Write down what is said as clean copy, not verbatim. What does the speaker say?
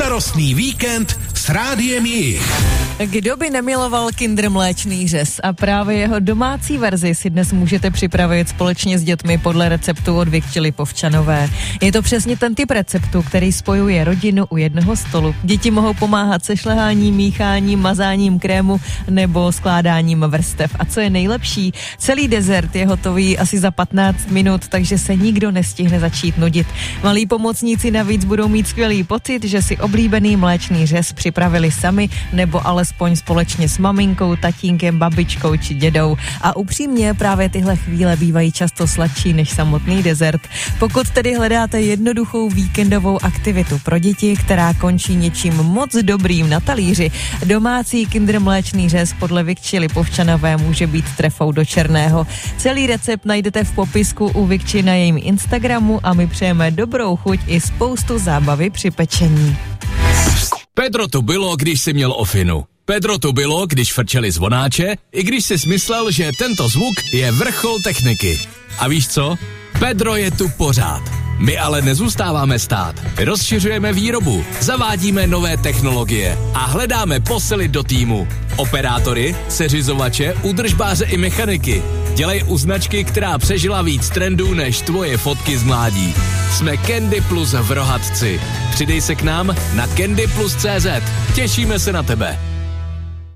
Sladkorostný víkend s Rádiem Jich. Kdo by nemiloval Kinder mléčný řez? A právě jeho domácí verzi si dnes můžete připravit společně s dětmi podle receptu od Vikči Lipovčanové. Je to přesně ten typ receptu, který spojuje rodinu u jednoho stolu. Děti mohou pomáhat se šleháním, mícháním, mazáním krému nebo skládáním vrstev. A co je nejlepší, celý dezert je hotový asi za 15 minut, takže se nikdo nestihne začít nudit. Malí pomocníci navíc budou mít skvělý pocit, že si oblíbený mléčný řez připravili sami nebo alespoň společně s maminkou, tatínkem, babičkou či dědou. A upřímně právě tyhle chvíle bývají často sladší než samotný dezert. Pokud tedy hledáte jednoduchou víkendovou aktivitu pro děti, která končí něčím moc dobrým na talíři, domácí Kinder mléčný řez podle Vikči Lipovčanové může být trefou do černého. Celý recept najdete v popisku u Vikči na jejím Instagramu a my přejeme dobrou chuť i spoustu zábavy při pečení. Pedro tu bylo, když si měl ofinu. Pedro tu bylo, když frčeli zvonáče, i když si smyslel, že tento zvuk je vrchol techniky. A víš co? Pedro je tu pořád. My ale nezůstáváme stát. Rozšiřujeme výrobu, zavádíme nové technologie a hledáme posily do týmu. Operátory, seřizovače, údržbáře i mechaniky. Dělej u značky, která přežila víc trendů než tvoje fotky z mládí. Jsme Candy Plus v Rohatci. Přidej se k nám na candyplus.cz. Těšíme se na tebe.